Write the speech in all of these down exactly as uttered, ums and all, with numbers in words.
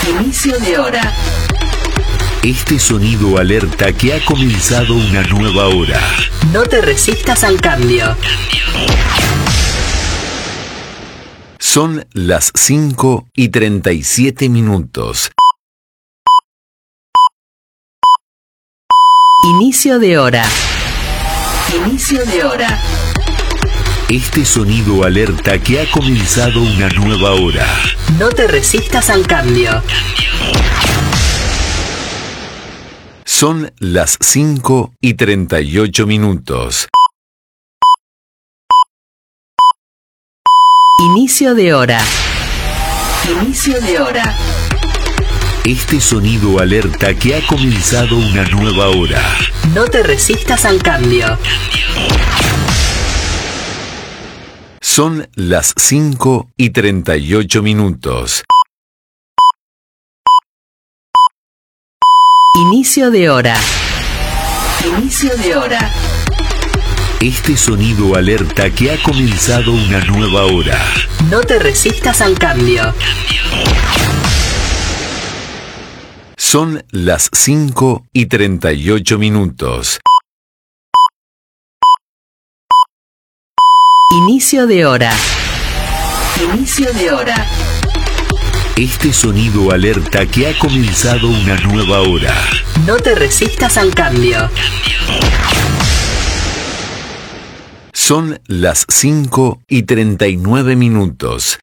Inicio de hora. Este sonido alerta que ha comenzado una nueva hora. No te resistas al cambio. Son las cinco y treinta y siete minutos. Inicio de hora. Inicio de hora. Este sonido alerta que ha comenzado una nueva hora. No te resistas al cambio. Son las cinco y treinta y ocho minutos. Inicio de hora. Inicio de hora. Este sonido alerta que ha comenzado una nueva hora. No te resistas al cambio. Son las cinco y treinta y ocho minutos. Inicio de hora. Inicio de hora. Este sonido alerta que ha comenzado una nueva hora. No te resistas al cambio. Son las cinco y treinta y ocho minutos. Inicio de hora. Inicio de hora. Este sonido alerta que ha comenzado una nueva hora. No te resistas al cambio. Son las cinco y treinta y nueve minutos.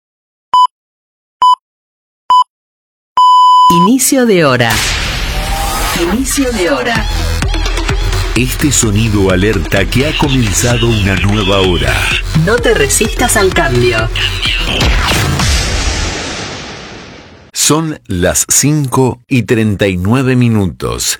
Inicio de hora. Inicio de hora. Este sonido alerta que ha comenzado una nueva hora. No te resistas al cambio. Son las cinco y treinta y nueve minutos.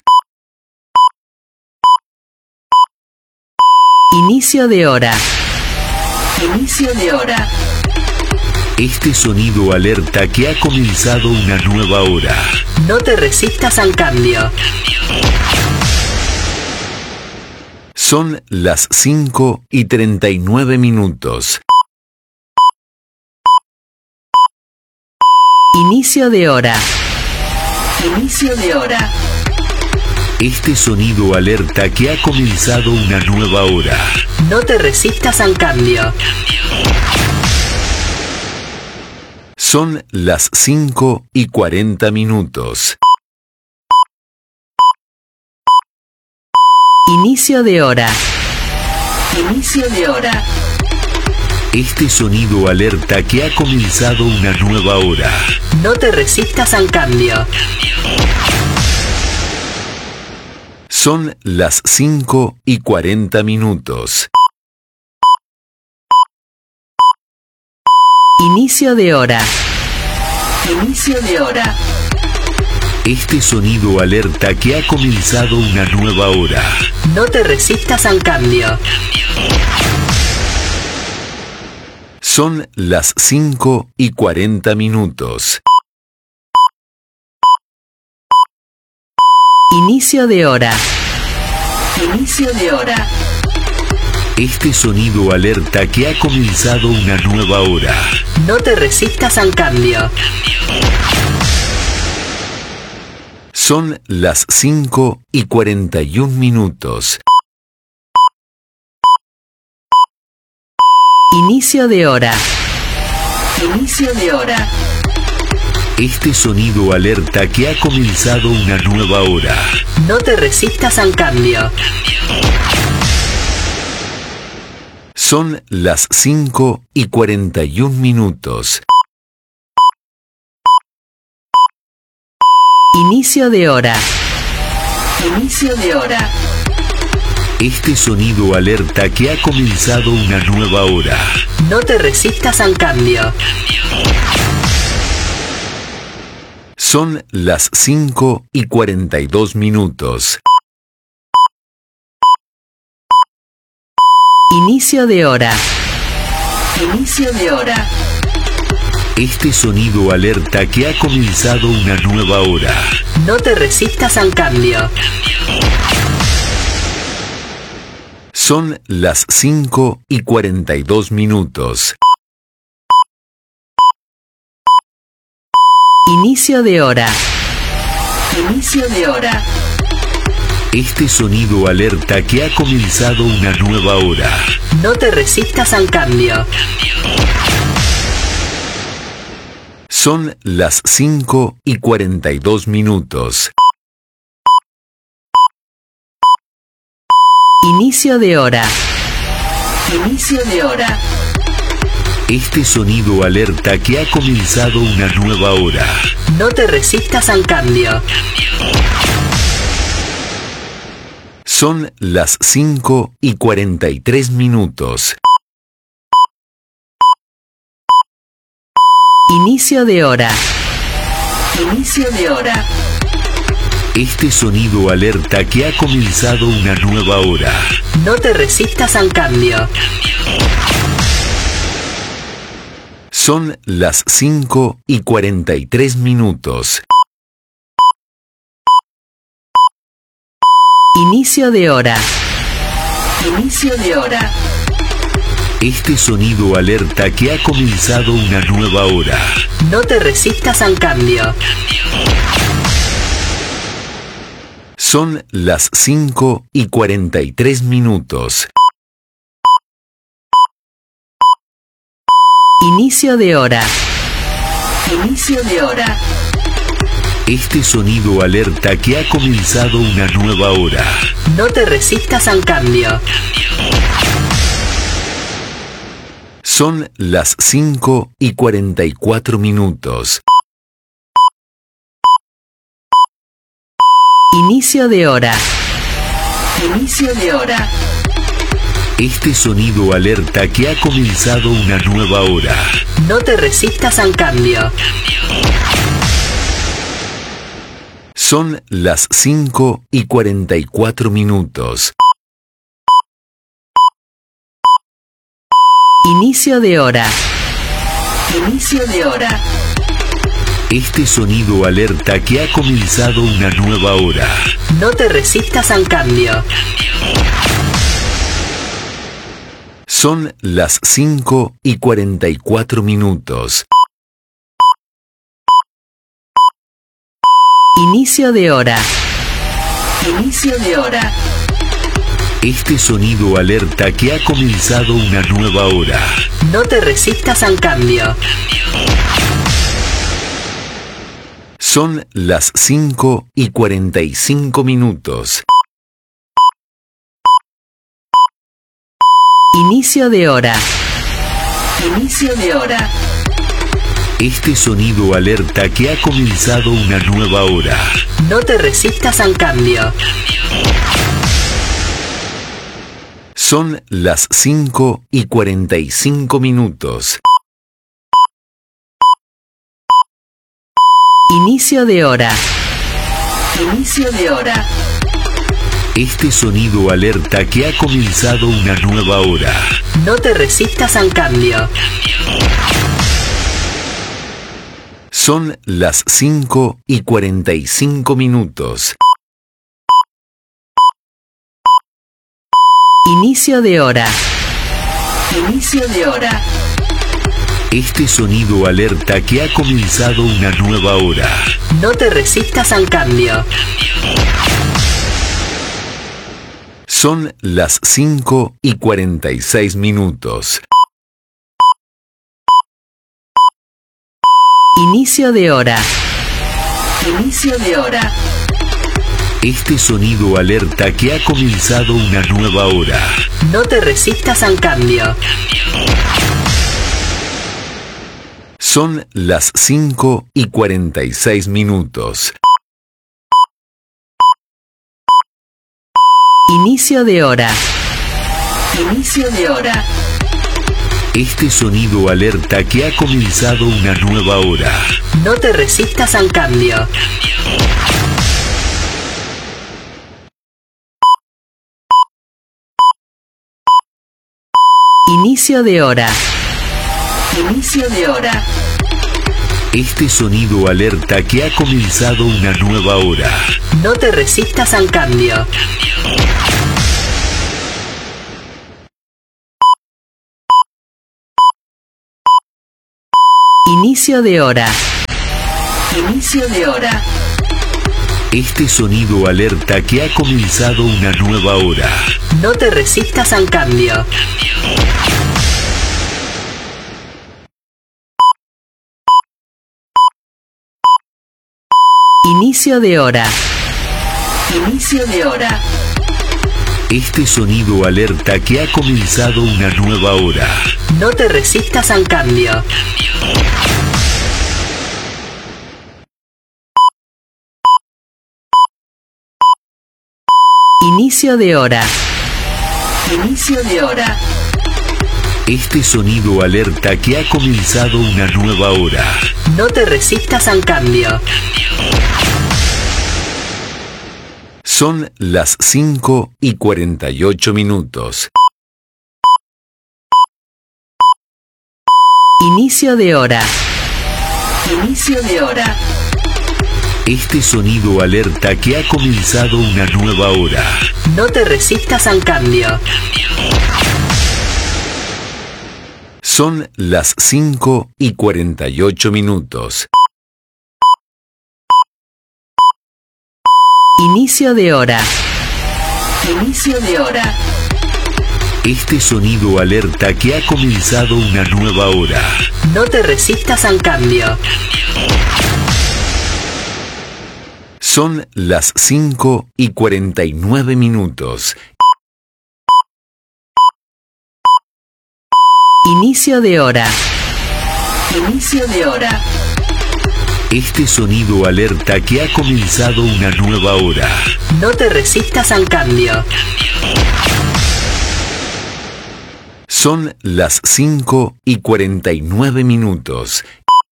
Inicio de hora. Inicio de hora. Este sonido alerta que ha comenzado una nueva hora. No te resistas al cambio. Son las cinco y treinta y nueve minutos. Inicio de hora. Inicio de hora. Este sonido alerta que ha comenzado una nueva hora. No te resistas al cambio. Son las cinco y cuarenta minutos. Inicio de hora. Inicio de hora. Este sonido alerta que ha comenzado una nueva hora. No te resistas al cambio. Son las cinco y cuarenta minutos. Inicio de hora. Inicio de hora. Este sonido alerta que ha comenzado una nueva hora. No te resistas al cambio. Son las cinco y cuarenta minutos. Inicio de hora. Inicio de hora. Este sonido alerta que ha comenzado una nueva hora. No te resistas al cambio. Son las cinco y cuarenta y un minutos. Inicio de hora. Inicio de hora. Este sonido alerta que ha comenzado una nueva hora. No te resistas al cambio. Son las cinco y cuarenta y un minutos. Inicio de hora. Inicio de hora. Este sonido alerta que ha comenzado una nueva hora. No te resistas al cambio. Son las cinco y cuarenta y dos minutos. Inicio de hora. Inicio de hora. Este sonido alerta que ha comenzado una nueva hora. No te resistas al cambio. Son las cinco y cuarenta y dos minutos. Inicio de hora. Inicio de hora. Este sonido alerta que ha comenzado una nueva hora. No te resistas al cambio. Son las cinco y cuarenta y dos minutos. Inicio de hora. Inicio de hora. Este sonido alerta que ha comenzado una nueva hora. No te resistas al cambio. Son las cinco y cuarenta y tres minutos. Inicio de hora. Inicio de hora. Este sonido alerta que ha comenzado una nueva hora. No te resistas al cambio. Son las cinco y cuarenta y tres minutos. Inicio de hora. Inicio de hora. Este sonido alerta que ha comenzado una nueva hora. No te resistas al cambio. Son las cinco y cuarenta y tres minutos. Inicio de hora. Inicio de hora. Este sonido alerta que ha comenzado una nueva hora. No te resistas al cambio. Son las cinco y cuarenta y cuatro minutos. Inicio de hora. Inicio de hora. Este sonido alerta que ha comenzado una nueva hora. No te resistas al cambio. Son las cinco y cuarenta y cuatro minutos. Inicio de hora. Inicio de hora. Este sonido alerta que ha comenzado una nueva hora. No te resistas al cambio. Son las cinco y cuarenta y cuatro minutos. Inicio de hora. Inicio de hora. Este sonido alerta que ha comenzado una nueva hora. No te resistas al cambio. Son las cinco y cuarenta y cinco minutos. Inicio de hora. Inicio de hora. Este sonido alerta que ha comenzado una nueva hora. No te resistas al cambio. Son las cinco y cuarenta y cinco minutos. Inicio de hora. Inicio de hora. Este sonido alerta que ha comenzado una nueva hora. No te resistas al cambio. Son las cinco y cuarenta y cinco minutos. Inicio de hora. Inicio de hora. Este sonido alerta que ha comenzado una nueva hora. No te resistas al cambio. Son las cinco y cuarenta y seis minutos. Inicio de hora. Inicio de hora. Este sonido alerta que ha comenzado una nueva hora. No te resistas al cambio. Son las cinco y cuarenta y seis minutos. Inicio de hora. Inicio de hora. Este sonido alerta que ha comenzado una nueva hora. No te resistas al cambio. Inicio de hora. Inicio de hora. Este sonido alerta que ha comenzado una nueva hora. No te resistas al cambio. Inicio de hora. Inicio de hora. Este sonido alerta que ha comenzado una nueva hora. No te resistas al cambio. Inicio de hora. Inicio de hora. Este sonido alerta que ha comenzado una nueva hora. No te resistas al cambio. Inicio de hora. Inicio de hora. Este sonido alerta que ha comenzado una nueva hora. No te resistas al cambio. Son las cinco y cuarenta y ocho minutos. Inicio de hora. Inicio de hora. Este sonido alerta que ha comenzado una nueva hora. No te resistas al cambio. Son las cinco y cuarenta y ocho minutos. Inicio de hora. Inicio de hora. Este sonido alerta que ha comenzado una nueva hora. No te resistas al cambio. Son las cinco y cuarenta y nueve minutos. Inicio de hora. Inicio de hora. Este sonido alerta que ha comenzado una nueva hora. No te resistas al cambio. Son las cinco y cuarenta y nueve minutos.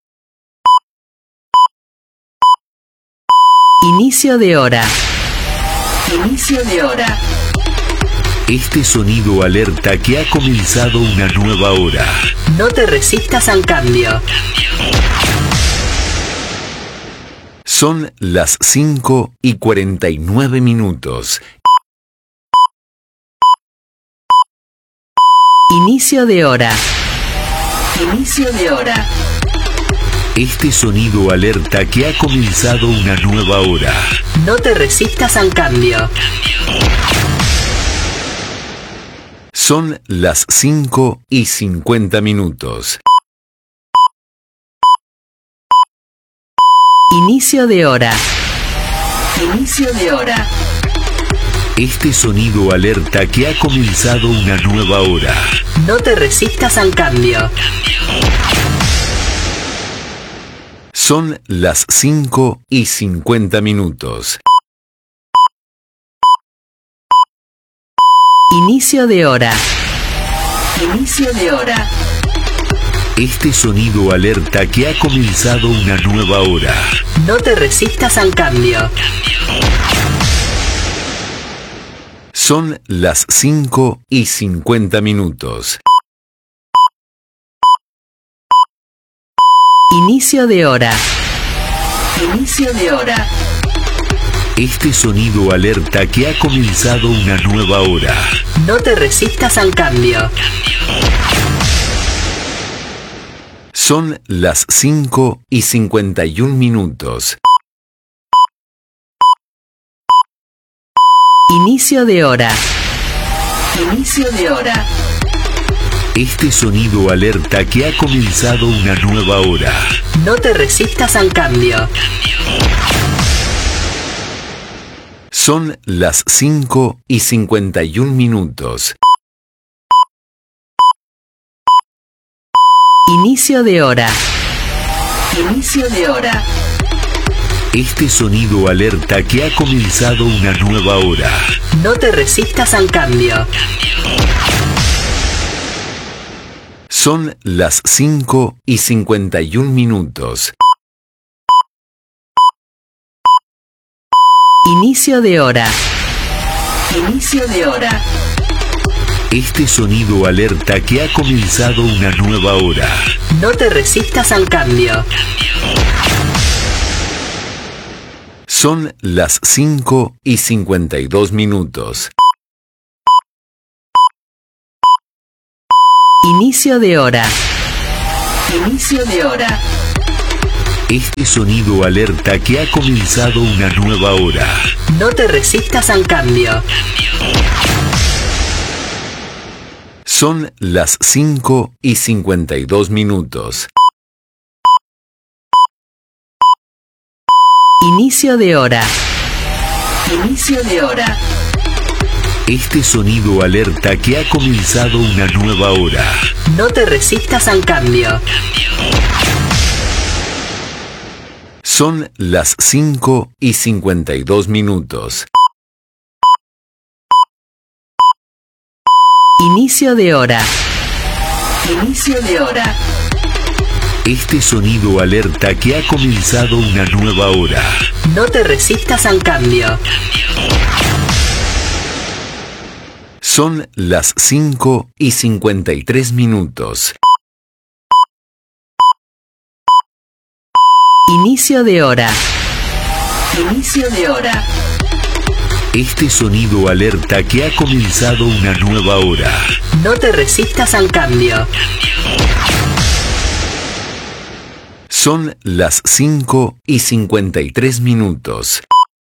Inicio de hora. Inicio de hora. Este sonido alerta que ha comenzado una nueva hora. No te resistas al cambio. Son las cinco y cuarenta y nueve minutos. Inicio de hora. Inicio de hora. Este sonido alerta que ha comenzado una nueva hora. No te resistas al cambio. Son las cinco y cincuenta minutos. Inicio de hora. Inicio de hora. Este sonido alerta que ha comenzado una nueva hora. No te resistas al cambio. Son las cinco y cincuenta minutos. Inicio de hora. Inicio de hora. Este sonido alerta que ha comenzado una nueva hora. No te resistas al cambio. Son las cinco y cincuenta minutos. Inicio de hora. Inicio de hora. Este sonido alerta que ha comenzado una nueva hora. No te resistas al cambio. Son las cinco y cincuenta y un minutos. Inicio de hora. Inicio de hora. Este sonido alerta que ha comenzado una nueva hora. No te resistas al cambio. Son las cinco y cincuenta y un minutos. Inicio de hora. Inicio de hora. Este sonido alerta que ha comenzado una nueva hora. No te resistas al cambio. Son las cinco y cincuenta y un minutos. Inicio de hora. Inicio de hora. Este sonido alerta que ha comenzado una nueva hora. No te resistas al cambio. Son las cinco y cincuenta y dos minutos. Inicio de hora. Inicio de hora. Este sonido alerta que ha comenzado una nueva hora. No te resistas al cambio. Son las cinco y cincuenta y dos minutos. Inicio de hora. Inicio de hora. Este sonido alerta que ha comenzado una nueva hora. No te resistas al cambio. Son las cinco y cincuenta y dos minutos. Inicio de hora. Inicio de hora. Este sonido alerta que ha comenzado una nueva hora. No te resistas al cambio. Son las cinco y cincuenta y tres minutos. Inicio de hora. Inicio de hora. Este sonido alerta que ha comenzado una nueva hora. No te resistas al cambio. Son las cinco y cincuenta y tres minutos.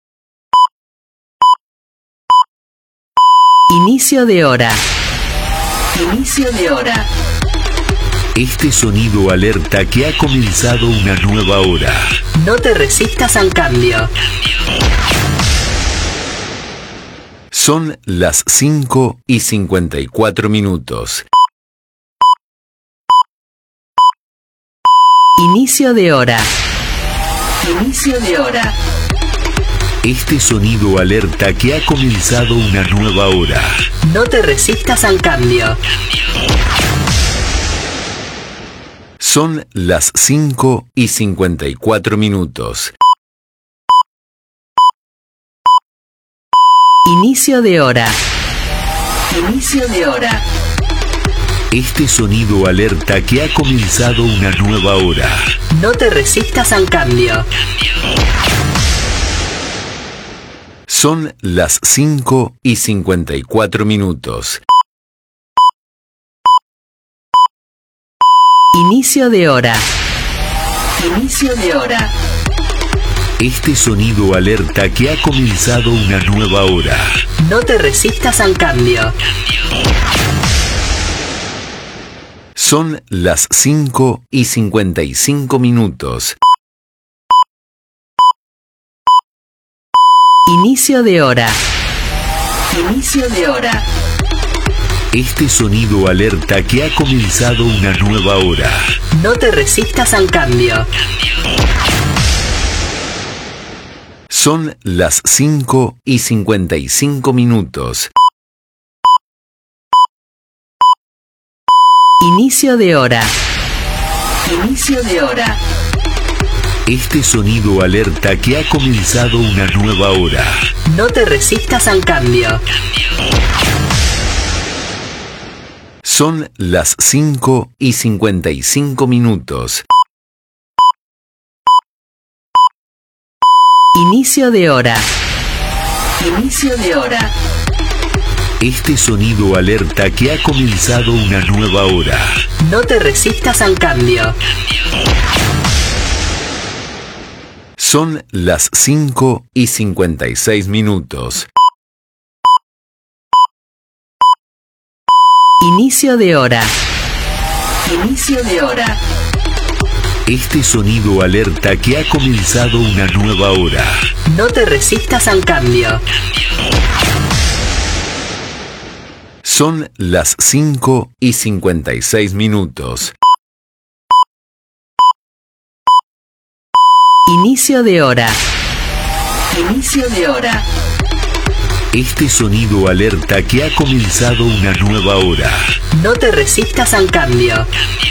Inicio de hora. Inicio de hora. Este sonido alerta que ha comenzado una nueva hora. No te resistas al cambio. Son las cinco y cincuenta y cuatro minutos. Inicio de hora. Inicio de hora. Este sonido alerta que ha comenzado una nueva hora. No te resistas al cambio. Son las cinco y cincuenta y cuatro minutos. Inicio de hora. Inicio de hora. Este sonido alerta que ha comenzado una nueva hora. No te resistas al cambio. Son las cinco y cincuenta y cuatro minutos. Inicio de hora. Inicio de hora. Este sonido alerta que ha comenzado una nueva hora. No te resistas al cambio. Son las cinco y cincuenta y cinco minutos. Inicio de hora. Inicio de hora. Este sonido alerta que ha comenzado una nueva hora. No te resistas al cambio. Son las cinco y cincuenta y cinco minutos. Inicio de hora. Inicio de hora. Este sonido alerta que ha comenzado una nueva hora. No te resistas al cambio. Son las cinco y cincuenta y cinco minutos. Inicio de hora. Inicio de hora. Este sonido alerta que ha comenzado una nueva hora. No te resistas al cambio. Son las cinco y cincuenta y seis minutos. Inicio de hora. Inicio de hora. Este sonido alerta que ha comenzado una nueva hora. No te resistas al cambio. Son las cinco y cincuenta y seis minutos. Inicio de hora. Inicio de hora. Este sonido alerta que ha comenzado una nueva hora. No te resistas al cambio.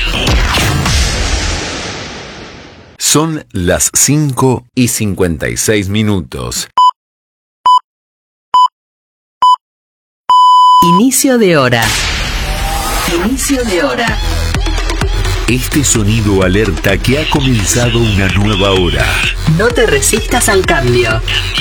Son las cinco y cincuenta y seis minutos. Inicio de hora. Inicio de hora. Este sonido alerta que ha comenzado una nueva hora. No te resistas al cambio.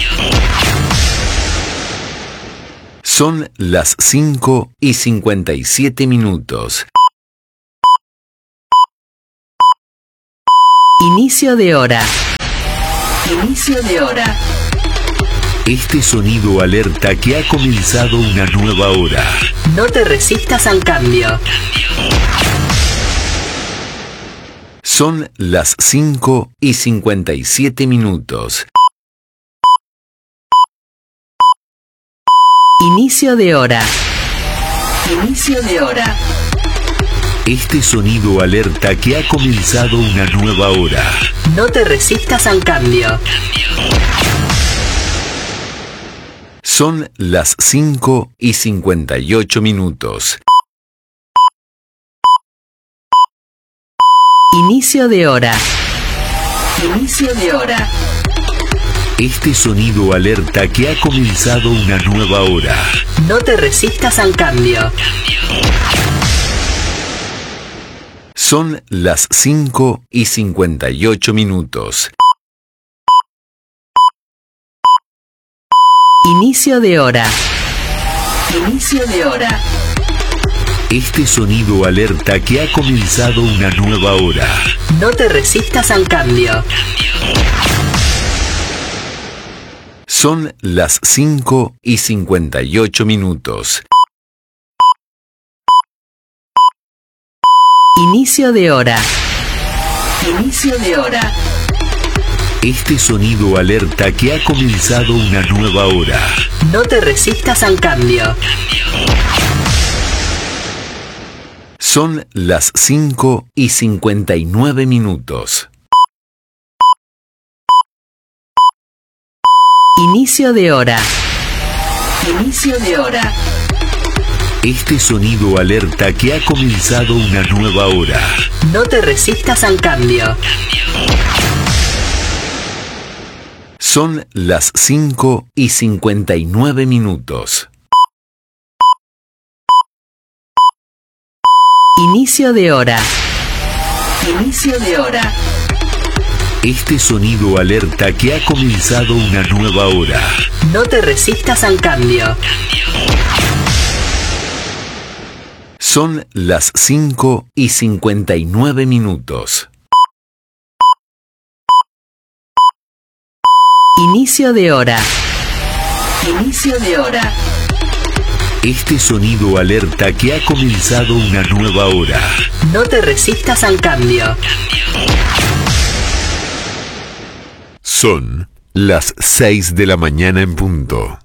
Son las cinco y cincuenta y siete minutos. Inicio de hora. Inicio de hora. Este sonido alerta que ha comenzado una nueva hora. No te resistas al cambio. Son las cinco y cincuenta y siete minutos. Inicio de hora. Inicio de hora. Este sonido alerta que ha comenzado una nueva hora. No te resistas al cambio. Son las cinco y cincuenta y ocho minutos. Inicio de hora. Inicio de hora. Este sonido alerta que ha comenzado una nueva hora. No te resistas al cambio. Son las cinco y cincuenta y ocho minutos. Inicio de hora. Inicio de hora. Este sonido alerta que ha comenzado una nueva hora. No te resistas al cambio. Son las cinco y cincuenta y ocho minutos. Inicio de hora. Inicio de hora. Este sonido alerta que ha comenzado una nueva hora. No te resistas al cambio. Son las cinco y cincuenta y nueve minutos. Inicio de hora. Inicio de hora. Este sonido alerta que ha comenzado una nueva hora. No te resistas al cambio. Son las cinco y cincuenta y nueve minutos. Inicio de hora. Inicio de hora. Este sonido alerta que ha comenzado una nueva hora. No te resistas al cambio. Son las cinco y cincuenta y nueve minutos. Inicio de hora. Inicio de hora. Este sonido alerta que ha comenzado una nueva hora. No te resistas al cambio. Son las seis de la mañana en punto.